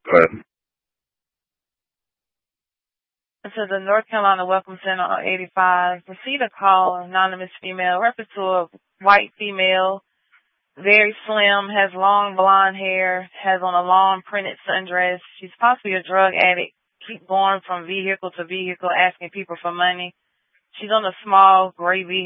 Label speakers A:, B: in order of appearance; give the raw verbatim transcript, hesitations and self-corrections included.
A: But
B: To the North Carolina Welcome Center on eighty-five. Proceed a call, anonymous female, reference to a white female, very slim, has long blonde hair, has on a long printed sundress. She's possibly a drug addict. Keep going from vehicle to vehicle asking people for money. She's on a small gray vehicle.